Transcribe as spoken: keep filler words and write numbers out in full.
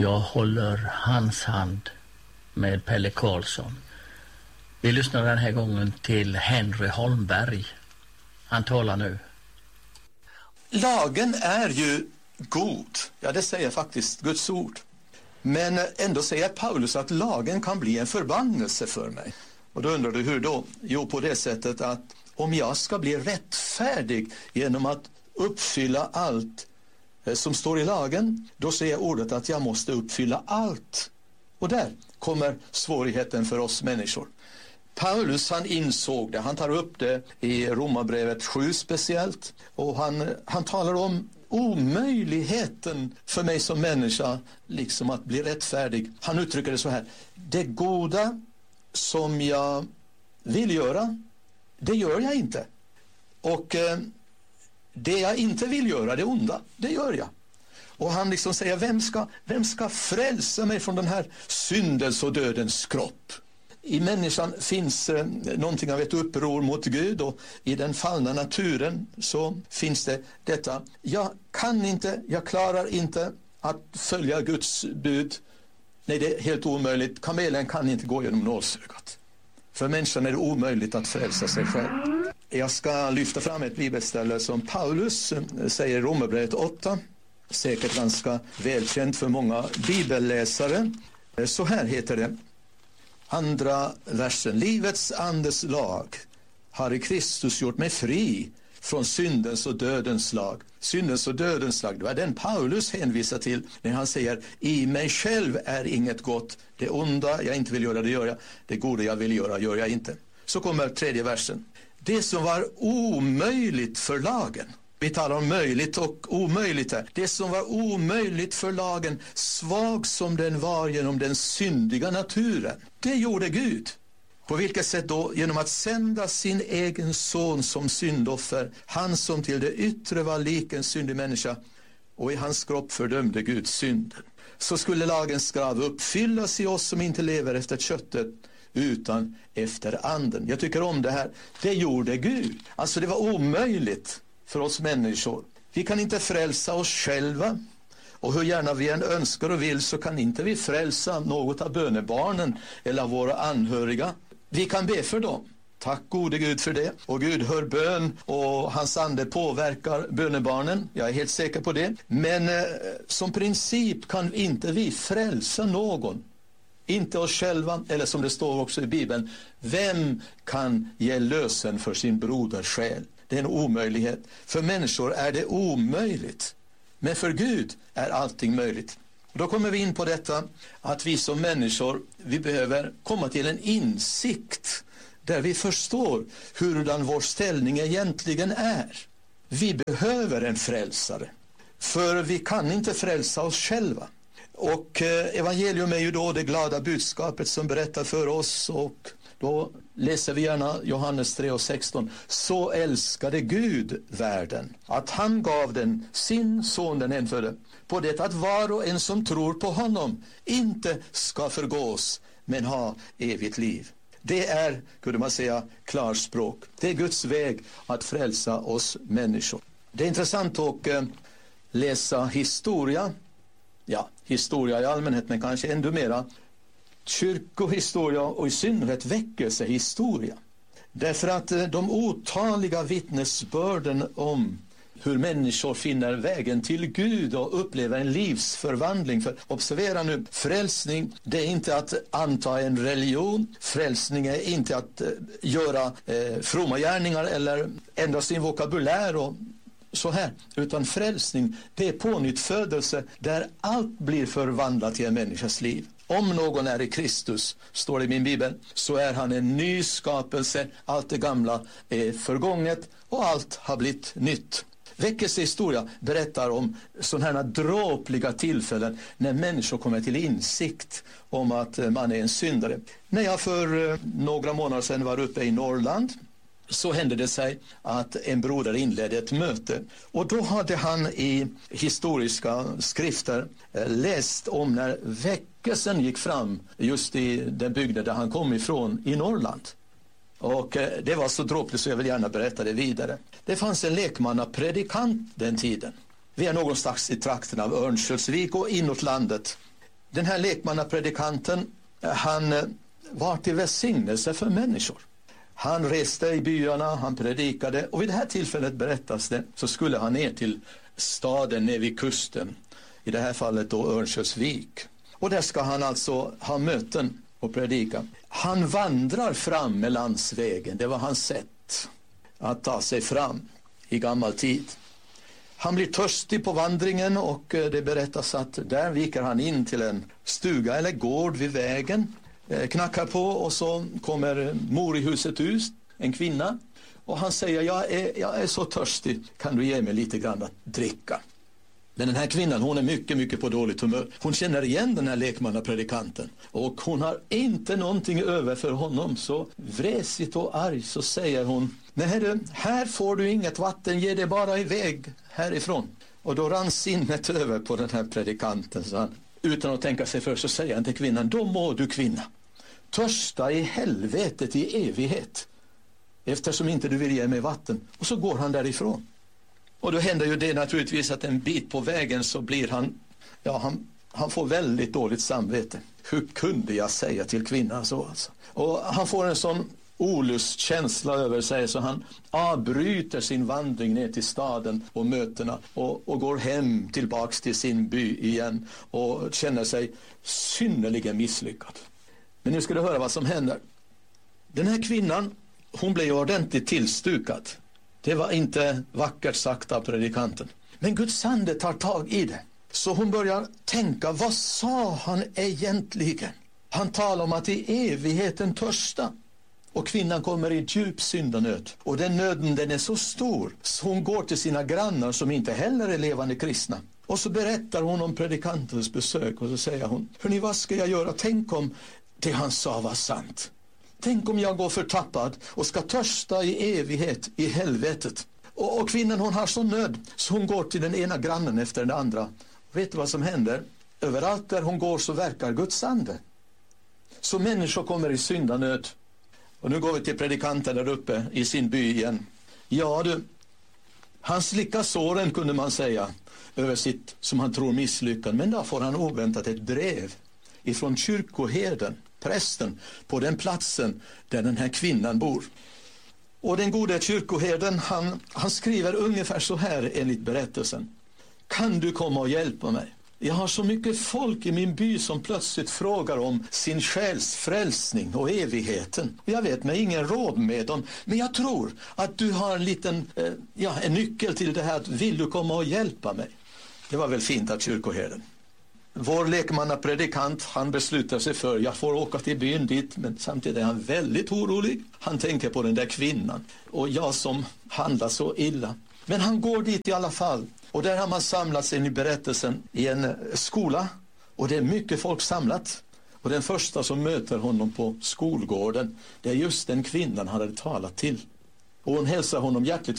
Jag håller hans hand med Pelle Karlsson. Vi lyssnar den här gången till Henry Holmberg. Han talar nu. Lagen är ju god. Ja, det säger faktiskt Guds ord. Men ändå säger Paulus att lagen kan bli en förbannelse för mig. Och då undrar du hur då? Jo, på det sättet att om jag ska bli rättfärdig genom att uppfylla allt som står i lagen, då säger ordet att jag måste uppfylla allt. Och där kommer svårigheten för oss människor. Paulus, han insåg det. Han tar upp det i Romarbrevet sju speciellt. Och han, han talar om omöjligheten för mig som människa liksom att bli rättfärdig. Han uttrycker det så här: det goda som jag vill göra, det gör jag inte. Och eh, det jag inte vill göra, det onda, det gör jag. Och han liksom säger, vem ska, vem ska frälsa mig från den här syndens och dödens kropp? I människan finns eh, någonting av ett uppror mot Gud, och i den fallna naturen så finns det detta: jag kan inte, jag klarar inte att följa Guds bud. Nej, det är helt omöjligt. Kamelen kan inte gå genom nålsögat. För människan är det omöjligt att frälsa sig själv. Jag ska lyfta fram ett bibelställe som Paulus säger i Romarbrevet åtta. Säkert ganska välkänt för många bibelläsare. Så här heter det. Andra versen. Livets andes lag har i Kristus gjort mig fri från syndens och dödens lag. Syndens och dödens lag, det är den Paulus hänvisar till när han säger: i mig själv är inget gott. Det onda jag inte vill göra, det gör jag. Det goda jag vill göra, gör jag inte. Så kommer tredje versen. Det som var omöjligt för lagen. Vi talar om möjligt och omöjligt här. Det som var omöjligt för lagen, svag som den var genom den syndiga naturen, det gjorde Gud. På vilket sätt då? Genom att sända sin egen son som syndoffer, han som till det yttre var lik en syndig människa, och i hans kropp fördömde Gud synden. Så skulle lagens krav uppfyllas i oss som inte lever efter köttet utan efter anden. Jag tycker om det här. Det gjorde Gud. Alltså det var omöjligt för oss människor. Vi kan inte frälsa oss själva. Och hur gärna vi än önskar och vill, så kan inte vi frälsa något av bönebarnen eller våra anhöriga. Vi kan be för dem. Tack gode Gud för det. Och Gud hör bön, och hans ande påverkar bönebarnen. Jag är helt säker på det. Men eh, som princip kan inte vi frälsa någon. Inte oss själva, eller som det står också i Bibeln: vem kan ge lösen för sin broders själ? Det är en omöjlighet. För människor är det omöjligt. Men för Gud är allting möjligt. Och då kommer vi in på detta att vi som människor, vi behöver komma till en insikt där vi förstår hurdan vår ställning egentligen är. Vi behöver en frälsare. För vi kan inte frälsa oss själva. Och eh, evangelium är ju då det glada budskapet som berättar för oss, och då läser vi gärna Johannes tre och sexton. Så älskade Gud världen, att han gav den sin son den enfödde, på det att var och en som tror på honom inte ska förgås, men ha evigt liv. Det är, kunde man säga, klarspråk. Det är Guds väg att frälsa oss människor. Det är intressant att eh, läsa historia. Ja, historia i allmänhet, men kanske ännu mera kyrkohistoria, och i synnerhet väckelsehistoria. Därför att de otaliga vittnesbörden om hur människor finner vägen till Gud och upplever en livsförvandling. För observera nu, frälsning, det är inte att anta en religion. Frälsning är inte att eh, göra eh, fromma gärningar eller ändra sin vokabulär och så här, utan frälsning, det är pånyttfödelse där allt blir förvandlat i en människas liv. Om någon är i Kristus, står det i min bibel, så är han en ny skapelse. Allt det gamla är förgånget och allt har blivit nytt. Väckelsehistoria berättar om sådana här dråpliga tillfällen när människor kommer till insikt om att man är en syndare. När jag för några månader sedan var uppe i Norrland, så hände det sig att en broder inledde ett möte, och då hade han i historiska skrifter läst om när väckelsen gick fram just i den bygden där han kom ifrån i Norrland. Och det var så dråpligt så jag vill gärna berätta det vidare. Det fanns en lekmannapredikant den tiden. Vi är någonstans i trakten av Örnsköldsvik och inåt landet. Den här lekmannapredikanten, han var till välsignelse för människor. Han reste i byarna, han predikade, och vid det här tillfället berättas det så skulle han ner till staden nere vid kusten, i det här fallet då Örnsköldsvik. Och där ska han alltså ha möten och predika. Han vandrar fram med landsvägen, det var hans sätt att ta sig fram i gammal tid. Han blir törstig på vandringen, och det berättas att där viker han in till en stuga eller gård vid vägen, knackar på, och så kommer mor i huset ut, en kvinna, och han säger, jag är, jag är så törstig, kan du ge mig lite grann att dricka? Men den här kvinnan, hon är mycket, mycket på dåligt humör. Hon känner igen den här lekmannapredikanten, och hon har inte någonting över för honom. Så vresigt och arg så säger hon, nej du, här får du inget vatten, ge det bara iväg härifrån. Och då rann sinnet över på den här predikanten, så han, utan att tänka sig för, så säger han till kvinnan, då må du kvinna törsta i helvetet i evighet, eftersom inte du vill ge mig vatten. Och så går han därifrån. Och då händer ju det naturligtvis att en bit på vägen så blir han, ja han, han får väldigt dåligt samvete. Hur kunde jag säga till kvinnan så alltså? Och han får en sån olustkänsla över sig, så han avbryter sin vandring ner till staden och mötena och, och går hem tillbaks till sin by igen och känner sig synnerligen misslyckad. Men nu ska du höra vad som händer. Den här kvinnan, hon blev ordentligt tillstukad. Det var inte vackert sagt av predikanten. Men Guds ande tar tag i det. Så hon börjar tänka, vad sa han egentligen? Han talar om att i evigheten törsta. Och kvinnan kommer i djup syndanöd. Och den nöden, den är så stor, så hon går till sina grannar som inte heller är levande kristna. Och så berättar hon om predikantens besök, och så säger hon, hörni, vad ska jag göra? Tänk om det han sa var sant. Tänk om jag går förtappad och ska törsta i evighet i helvetet. Och, och kvinnan, hon har så nöd, så hon går till den ena grannen efter den andra. Vet du vad som händer? Överallt där hon går så verkar Guds ande. Så människor kommer i syndanöd. Och nu går vi till predikanten där uppe i sin by igen. Ja du, han slickar såren, kunde man säga, över sitt, som han tror, misslyckande. Men då får han oväntat ett brev ifrån kyrkoherden, prästen, på den platsen där den här kvinnan bor. Och den gode kyrkoherden, han, han skriver ungefär så här enligt berättelsen. Kan du komma och hjälpa mig? Jag har så mycket folk i min by som plötsligt frågar om sin själs frälsning och evigheten. Jag vet mig ingen råd med dem, men jag tror att du har en liten, eh, ja, en nyckel till det här. Vill du komma och hjälpa mig? Det var väl fint av kyrkoherden. Vår lekmannapredikant, han beslutar sig för, jag får åka till byn dit, men samtidigt är han väldigt orolig. Han tänker på den där kvinnan och jag som handlar så illa. Men han går dit i alla fall, och där har man samlats in i berättelsen i en skola, och det är mycket folk samlat. Och den första som möter honom på skolgården, det är just den kvinnan han hade talat till. Och hon hälsar honom hjärtligt